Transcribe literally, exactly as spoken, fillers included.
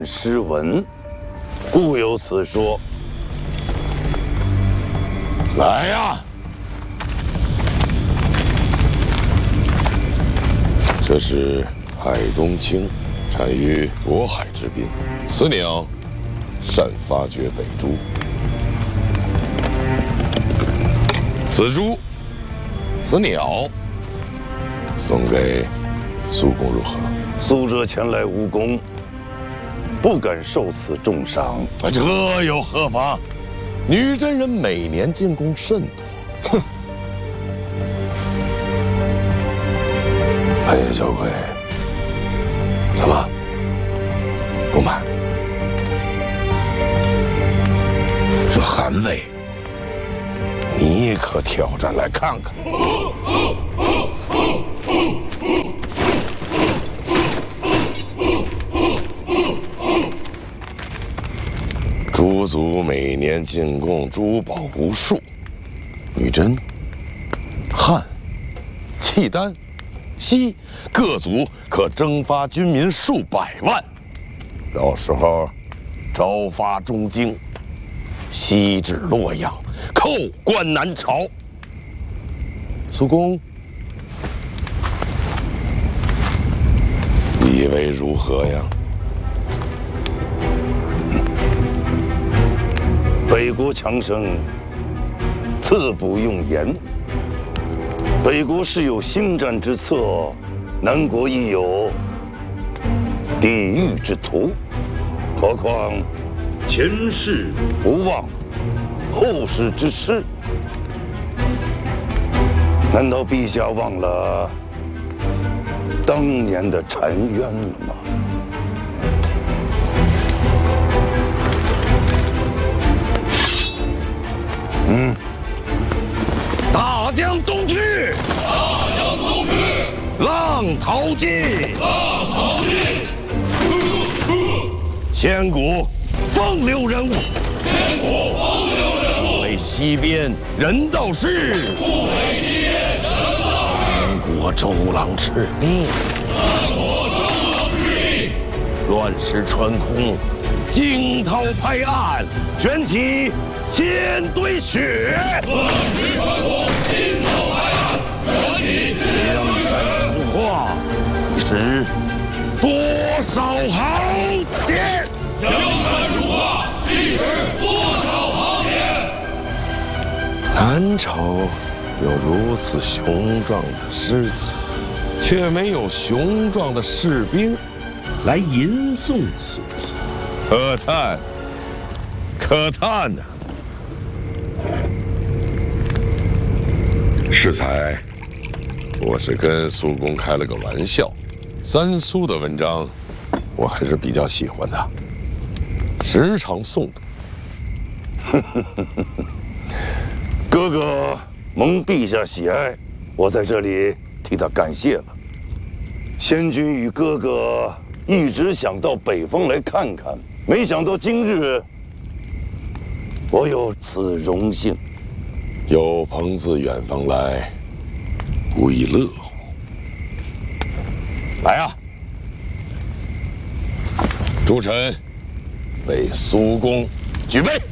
诗文，故有此说。来呀！ 这是海东青，产于渤海之滨。此鸟善发掘北珠。此珠，此鸟，送给苏公如何？ 苏者前来无功，不敢受此重赏。 这又何妨？女真人每年进贡甚多。哼！半夜小鬼，怎么不满？这韩魏，你可挑战来看看。诸族每年进贡珠宝无数，女真、汉、契丹、西各族可征发军民数百万，到时候朝发中京，西至洛阳，寇关南朝。苏公，以为如何呀？ 北国强盛，自不用言。北国是有兴战之策，南国亦有地狱之图。何况前世不忘，后世之师。难道陛下忘了当年的澶渊了吗？嗯，大江东去， 大江东去， 浪淘尽， 浪淘尽， 千古风流人物， 千古风流人物， 为西边人道是， 不为西边人道是， 三国周郎赤壁， 三国周郎赤壁， 乱石穿空，惊涛拍岸，卷起千堆雪， 乱石穿空，惊涛拍岸，卷起千堆雪。 不化，是多少航天？ 江山如画，历时多少航天？ 南朝有如此雄壮的诗词，却没有雄壮的士兵来吟诵此词，可叹，可叹呐！适才，我是跟苏公开了个玩笑。三苏的文章，我还是比较喜欢的，时常诵读。 哥哥蒙陛下喜爱，我在这里替他感谢了。先君与哥哥一直想到北方来看看，没想到今日我有此荣幸。 有朋自远方来，不亦乐乎？来啊！诸臣为苏公举杯。